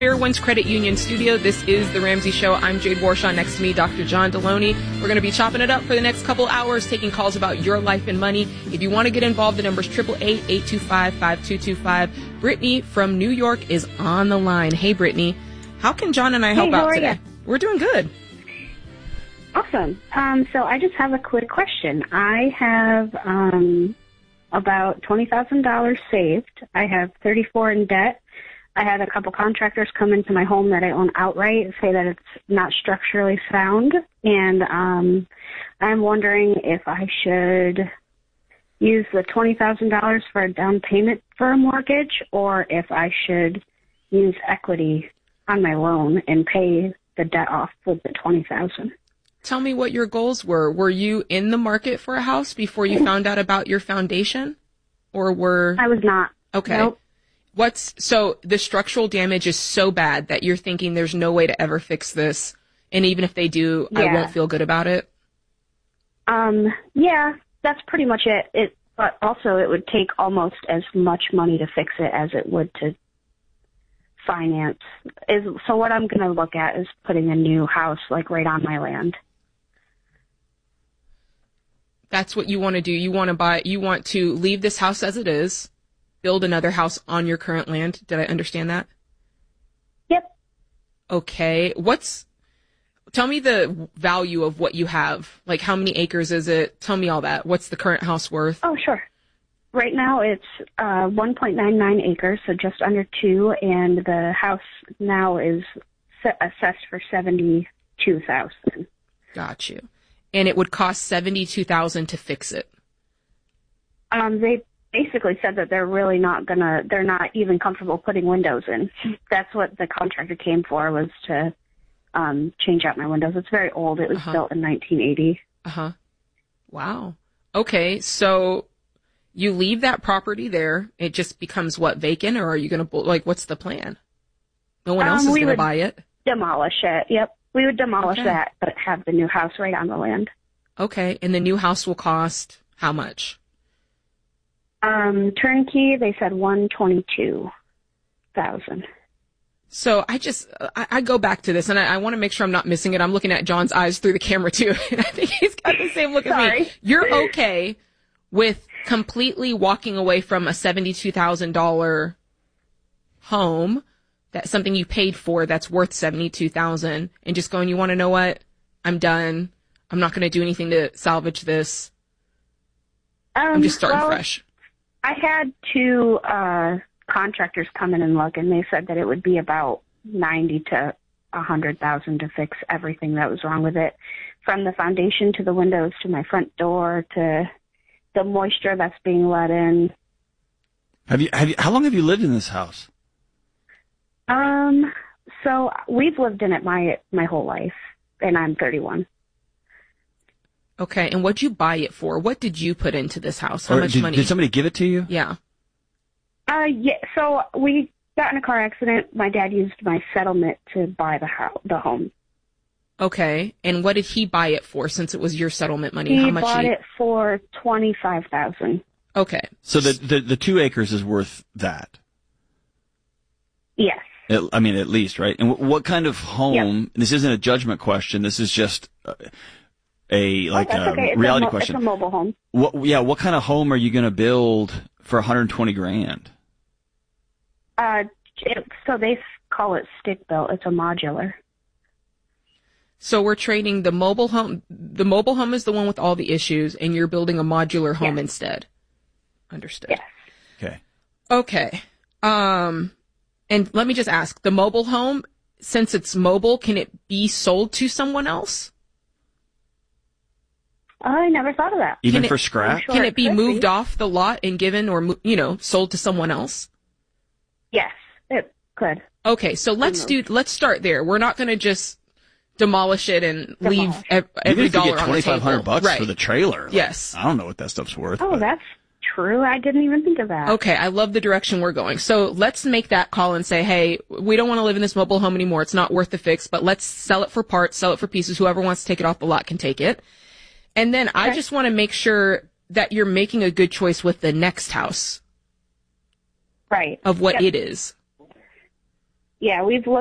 Fairwinds Credit Union Studio. This is The Ramsey Show. I'm Jade Warshaw. Next to me, Dr. John Deloney. We're going to be chopping it up for the next couple hours, taking calls about your life and money. If you want to get involved, the number is 888-825-5225. Brittany from New York is on the line. Hey, Brittany. How can John and I help out today? We're doing good. Awesome. So I just have a quick question. I have about $20,000 saved. I have $34,000 in debt. I had a couple contractors come into my home that I own outright and say that it's not structurally sound. And I'm wondering if I should use the $20,000 for a down payment for a mortgage, or if I should use equity on my loan and pay the debt off with the $20,000. Tell me what your goals were. Were you in the market for a house before you found out about your foundation? Or were... I was not. Okay. Nope. So the structural damage is so bad that you're thinking there's no way to ever fix this, and even if they do, I won't feel good about it? Yeah, that's pretty much it. But also it would take almost as much money to fix it as it would to finance. So what I'm going to look at is putting a new house like right on my land. That's what you want to do. You want to leave this house as it is, build another house on your current land. Did I understand that? Yep. Okay. Tell me the value of what you have. Like, how many acres is it? Tell me all that. What's the current house worth? Oh, sure. Right now it's 1.99 acres, so just under 2, and the house now is assessed for $72,000. Got you. And it would cost $72,000 to fix it. They basically said that they're not even comfortable putting windows in. That's what the contractor came for, was to change out my windows. It's very old. It was built in 1980. Wow. Okay, so you leave that property there. It just becomes vacant, or are you going to, what's the plan? No one else is going to buy it? Demolish it. Yep. We would demolish that, but have the new house right on the land. Okay, and the new house will cost how much? Turnkey, they said $122,000. So I go back to this, and I want to make sure I'm not missing it. I'm looking at John's eyes through the camera too, and I think he's got the same look as me. You're okay with completely walking away from a $72,000 home, that's something you paid for that's worth $72,000, and just going, you want to know what? I'm done. I'm not going to do anything to salvage this. I'm just starting fresh. I had 2 contractors come in and look, and they said that it would be about $90,000 to $100,000 to fix everything that was wrong with it, from the foundation to the windows to my front door to the moisture that's being let in. How long have you lived in this house? So we've lived in it my whole life, and I'm 31. Okay, and what'd you buy it for? What did you put into this house? How much money? Did somebody give it to you? Yeah. Yeah. So we got in a car accident. My dad used my settlement to buy the home. Okay, and what did he buy it for? Since it was your settlement money, He bought it for $25,000. Okay. So the 2 acres is worth that. Yes. I mean, at least, right? And what kind of home? Yep. This isn't a judgment question. This is just a okay. reality question. It's a mobile home. What kind of home are you going to build for $120,000? So they call it stick built. It's a modular. So we're trading the mobile home. The mobile home is the one with all the issues, and you're building a modular home instead. Understood. Yes. Okay. And let me just ask, the mobile home, since it's mobile, can it be sold to someone else? I never thought of that. Even for scrap? Sure can it be moved off the lot and given or, sold to someone else? Yes, it could. Okay, so let's start there. We're not going to just demolish it and leave every dollar on the table. $2,500 for the trailer. Yes. I don't know what that stuff's worth. Oh, that's true. I didn't even think of that. Okay, I love the direction we're going. So let's make that call and say, hey, we don't want to live in this mobile home anymore. It's not worth the fix, but let's sell it for parts, sell it for pieces. Whoever wants to take it off the lot can take it. And then I just want to make sure that you're making a good choice with the next house. Right. Of what it is. Yeah, we've